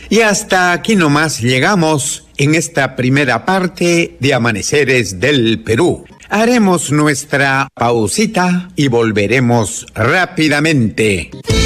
Y hasta aquí nomás llegamos en esta primera parte de Amaneceres del Perú. Haremos nuestra pausita y volveremos rápidamente.